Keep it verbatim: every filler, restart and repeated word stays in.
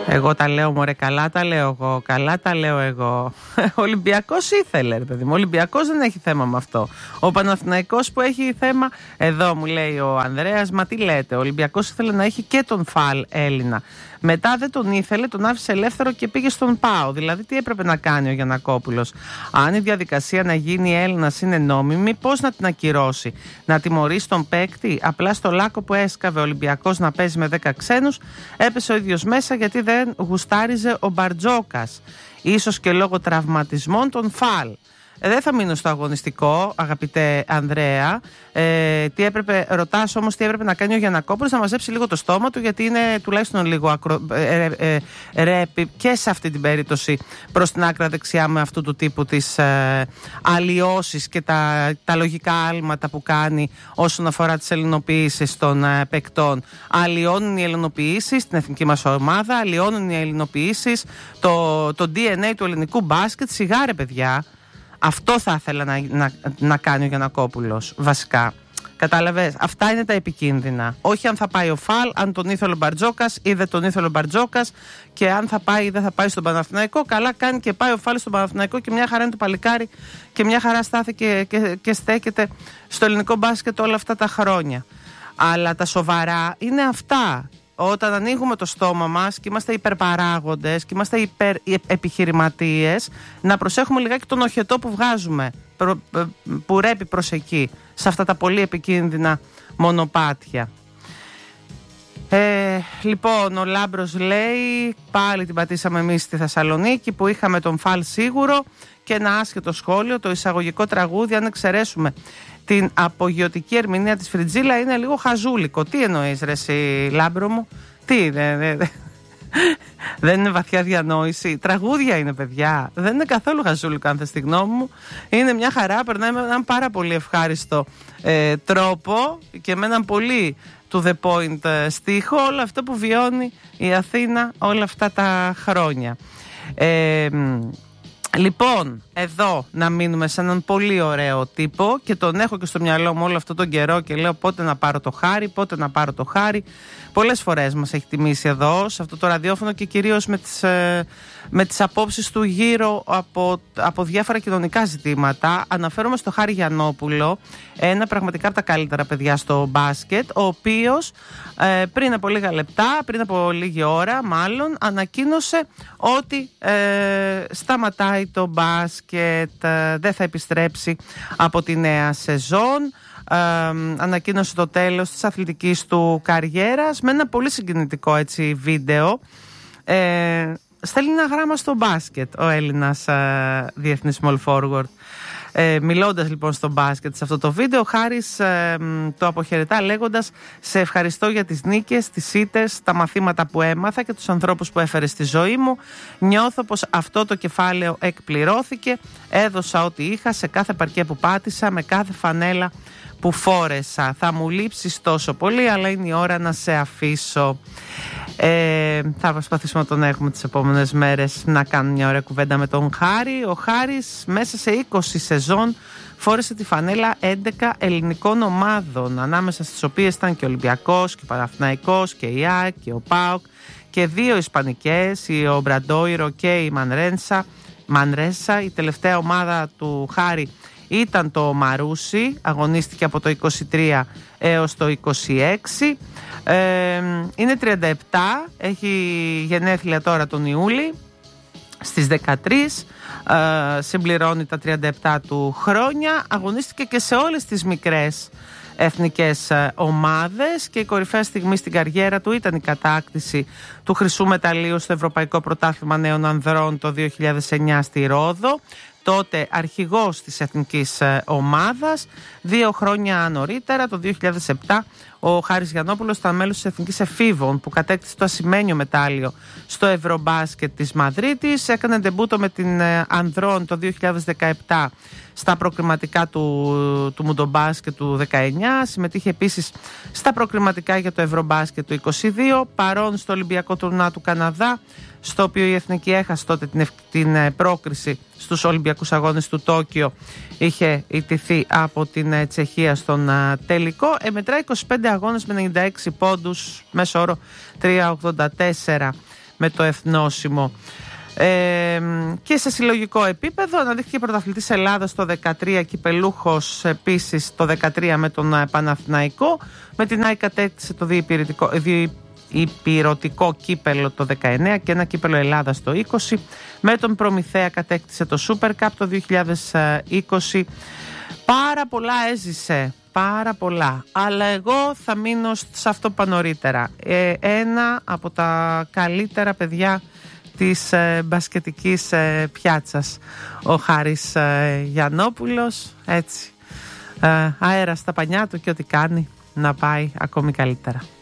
Εγώ τα λέω, μωρέ, καλά τα λέω εγώ, καλά τα λέω εγώ. Ο Ολυμπιακός ήθελε, ρε παιδί μου. Ο Ολυμπιακός δεν έχει θέμα με αυτό. Ο Παναθηναϊκός που έχει θέμα, εδώ μου λέει ο Ανδρέας, μα τι λέτε, ο Ολυμπιακός ήθελε να έχει και τον Φαλ Έλληνα. Μετά δεν τον ήθελε, τον άφησε ελεύθερο και πήγε στον ΠΑΟ. Δηλαδή, τι έπρεπε να κάνει ο Γιαννακόπουλος? Αν η διαδικασία να γίνει Έλληνας είναι νόμιμη, πώς να την ακυρώσει? Να τιμωρήσει τον παίκτη? Απλά στο λάκκο που έσκαβε ο Ολυμπιακός να παίζει με δέκα ξένους, έπεσε ο ίδιος μέσα γιατί δεν γουστάριζε ο Μπαρτζόκας. Ίσως και λόγω τραυματισμών των Φαλ. Ε, δεν θα μείνω στο αγωνιστικό, αγαπητέ Ανδρέα. Ε, τι έπρεπε, ρωτάς όμως τι έπρεπε να κάνει ο Γιαννακόπουλος, να μαζέψει λίγο το στόμα του, γιατί είναι τουλάχιστον λίγο ακρο, ε, ε, ε, ρέπι και σε αυτή την περίπτωση προς την άκρα δεξιά με αυτού του τύπου τις ε, αλλοιώσεις και τα, τα λογικά άλματα που κάνει όσον αφορά τις ελληνοποιήσεις των ε, παικτών. Αλλοιώνουν οι ελληνοποιήσεις στην εθνική μας ομάδα, αλλοιώνουν οι ελληνοποιήσεις το, το ντι εν έι του ελληνικού μπάσκετ. Σιγάρε, παιδιά. Αυτό θα ήθελα να, να, να κάνει ο Γιαννακόπουλος, βασικά. Κατάλαβες, αυτά είναι τα επικίνδυνα. Όχι αν θα πάει ο Φαλ, αν τον ήθελε ο Μπαρτζόκας ή δεν τον ήθελε ο Μπαρτζόκας, και αν θα πάει ή δεν θα πάει στον Παναθηναϊκό. Καλά κάνει και πάει ο Φαλ στον Παναθηναϊκό και μια χαρά είναι το παλικάρι και μια χαρά στάθηκε και, και, και στέκεται στο ελληνικό μπάσκετ όλα αυτά τα χρόνια. Αλλά τα σοβαρά είναι αυτά. Όταν ανοίγουμε το στόμα μας και είμαστε υπερπαράγοντες και είμαστε υπερεπιχειρηματίες, να προσέχουμε λιγάκι τον οχετό που βγάζουμε, που ρέπει προς εκεί, σε αυτά τα πολύ επικίνδυνα μονοπάτια. Ε, λοιπόν, ο Λάμπρος λέει, πάλι την πατήσαμε εμείς στη Θεσσαλονίκη που είχαμε τον Φαλ σίγουρο, και ένα άσχετο σχόλιο, το εισαγωγικό τραγούδι, αν εξαιρέσουμε την απογειωτική ερμηνεία της Φριτζίλα, είναι λίγο χαζούλικο. Τι εννοείς, ρε εσύ, Λάμπρο μου? Τι, δε, δε, δε. Δεν είναι βαθιά διανόηση? Τραγούδια είναι, παιδιά. Δεν είναι καθόλου χαζούλικο, αν θες τη γνώμη μου. Είναι μια χαρά, περνάει με έναν πάρα πολύ ευχάριστο ε, τρόπο και με έναν πολύ to the point ε, στίχο όλο αυτό που βιώνει η Αθήνα όλα αυτά τα χρόνια. Ε, Λοιπόν, εδώ να μείνουμε σε έναν πολύ ωραίο τύπο, και τον έχω και στο μυαλό μου όλο αυτό τον καιρό και λέω πότε να πάρω το χάρι, πότε να πάρω το χάρι. Πολλές φορές μας έχει τιμήσει εδώ σε αυτό το ραδιόφωνο και κυρίως με τις, ε, με τις απόψεις του γύρω από, από διάφορα κοινωνικά ζητήματα. Αναφέρομαι στο Χάρη Γιαννόπουλο, ένα πραγματικά από τα καλύτερα παιδιά στο μπάσκετ, ο οποίος ε, πριν από λίγα λεπτά, πριν από λίγη ώρα μάλλον, ανακοίνωσε ότι ε, σταματάει το μπάσκετ, ε, δεν θα επιστρέψει από τη νέα σεζόν. Ε, ανακοίνωσε το τέλος της αθλητικής του καριέρας με ένα πολύ συγκινητικό έτσι βίντεο. Ε, στέλνει ένα γράμμα στο μπάσκετ ο Έλληνας ε, διεθνής small forward. Ε, μιλώντας λοιπόν στο μπάσκετ σε αυτό το βίντεο, ο Χάρης ε, το αποχαιρετά λέγοντας: σε ευχαριστώ για τις νίκες, τις ήττες, τα μαθήματα που έμαθα και τους ανθρώπους που έφερε στη ζωή μου. Νιώθω πως αυτό το κεφάλαιο εκπληρώθηκε. Έδωσα ό,τι είχα σε κάθε παρκέ που πάτησα, με κάθε φανέλα που φόρεσα. Θα μου λείψεις τόσο πολύ, αλλά είναι η ώρα να σε αφήσω. Ε, θα προσπαθήσουμε να τον έχουμε τις επόμενες μέρες να κάνουμε μια ωραία κουβέντα με τον Χάρη. Ο Χάρης μέσα σε είκοσι σεζόν φόρεσε τη φανέλα έντεκα ελληνικών ομάδων, ανάμεσα στις οποίες ήταν και ο Ολυμπιακός και ο Παναθηναϊκός και η ΑΕΚ και ο ΠΑΟΚ, και δύο ισπανικές, η Ομπραντόιρο και η Μανρένσα. Μανρέσα. Η τελευταία ομάδα του Χάρη ήταν το Μαρούσι, αγωνίστηκε από το είκοσι τρία έως το είκοσι έξι. Ε, είναι τριάντα επτά, έχει γενέθλια τώρα τον Ιούλη, στις δεκατρείς, ε, συμπληρώνει τα τριάντα επτά του χρόνια. Αγωνίστηκε και σε όλες τις μικρές εθνικές ομάδες και η κορυφαία στιγμή στην καριέρα του ήταν η κατάκτηση του χρυσού μεταλλίου στο Ευρωπαϊκό Πρωτάθλημα Νέων Ανδρών το δύο χιλιάδες εννιά στη Ρόδο. Τότε αρχηγός της εθνικής ομάδας. Δύο χρόνια νωρίτερα, το δύο χιλιάδες επτά, ο Χάρης Γιαννόπουλος ήταν μέλος της Εθνικής Εφήβων που κατέκτησε το ασημένιο μετάλλιο στο Ευρωμπάσκετ της Μαδρίτης. Έκανε ντεμπούτο με την Ανδρών το δύο χιλιάδες δεκαεπτά στα προκριματικά του, του Μουντομπάσκετ του δεκαεννιά. Συμμετείχε επίσης στα προκριματικά για το Ευρωμπάσκετ του είκοσι δύο, παρόν στο Ολυμπιακό Τουρνά του Καναδά, στο οποίο η Εθνική έχασε τότε την, την πρόκριση στους Ολυμπιακούς Αγώνες του Τόκιο. Είχε ιτηθεί από την Τσεχία στον α, τελικό. Ε, μετρά είκοσι πέντε αγώνες με ενενήντα έξι πόντους, μέσο όρο τρία κόμμα ογδόντα τέσσερα. με το εθνόσημο. Ε, και σε συλλογικό επίπεδο αναδείχθηκε πρωταθλητής Ελλάδας το δεκατρία, κυπελούχος επίσης το δεκατρία με τον Παναθηναϊκό. Με την ΑΕΚ κατέκτησε το διυπηρωτικό κύπελο το δεκαεννέα και ένα κύπελο Ελλάδας το είκοσι. Με τον Προμηθέα κατέκτησε το Super Cup το δύο χιλιάδες είκοσι. Πάρα πολλά έζησε, πάρα πολλά. Αλλά εγώ θα μείνω σε αυτό που είπα νωρίτερα. Ε, ένα από τα καλύτερα παιδιά της ε, μπασκετικής ε, πιάτσας, ο Χάρης ε, Γιαννόπουλος, έτσι, ε, αέρα στα πανιά του και ό,τι κάνει να πάει ακόμη καλύτερα.